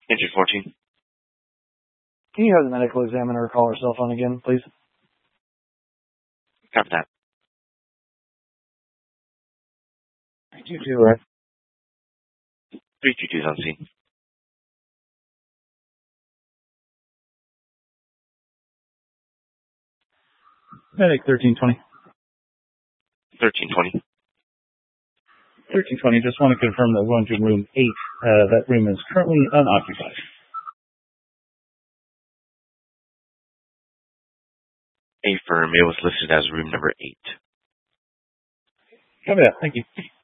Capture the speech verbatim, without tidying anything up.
Entry fourteen. Can you have the medical examiner call her cell phone again, please? Copy that. three two two, right? three two two is on scene. Medic thirteen twenty. thirteen twenty. thirteen twenty, just want to confirm that we're going to room eight. Uh, that room is currently unoccupied. Affirm, it was listed as room number eight. Copy that, thank you.